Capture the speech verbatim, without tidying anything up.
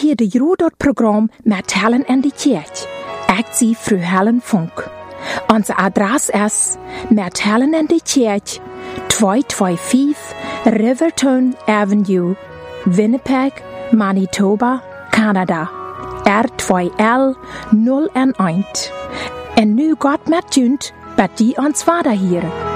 hier de Jodot-program met Helen en de Kerk. Ik zie fru Helen Funk. Onze adres is met Helen en de Kerk, tweehonderdvijfentvijftig Riverton Avenue, Winnipeg, Manitoba, Canada. R twee L nul één. En nu gaat met junt, bat die ons vader hier.